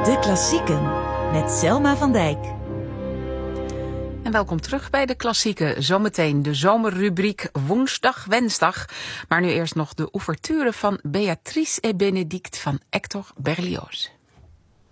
De Klassieken met Selma van Dijk. En welkom terug bij De Klassieken. Zometeen de zomerrubriek Woensdag, Wensdag. Maar nu eerst nog de ouverture van Beatrice et Bénédict van Hector Berlioz.